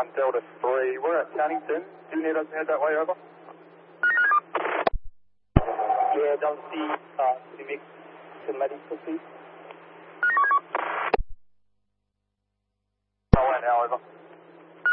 Delta 3. We're at Cannington. Do you need us to head that way over? Yeah, don't see Civic Cinematic, please. Oh, now over.